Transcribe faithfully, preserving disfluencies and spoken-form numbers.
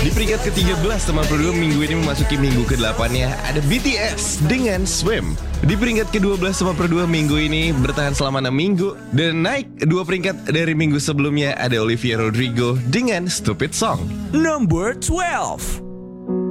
Di peringkat ke tiga belas teman Pro dua minggu ini memasuki minggu ke delapan-nya ada B T S dengan Swim. Di peringkat ke dua belas teman Pro dua minggu ini bertahan selama enam minggu dan naik dua peringkat dari minggu sebelumnya ada Olivia Rodrigo dengan Stupid Song. Number twelve.